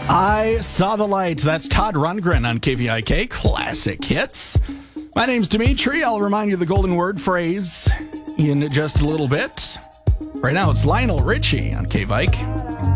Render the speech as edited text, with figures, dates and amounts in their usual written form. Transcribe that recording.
I Saw the Light. That's Todd Rundgren on KVIK Classic Hits. My name's Dimitri. I'll remind you the golden word phrase in just a little bit. Right now, it's Lionel Richie on KVIK.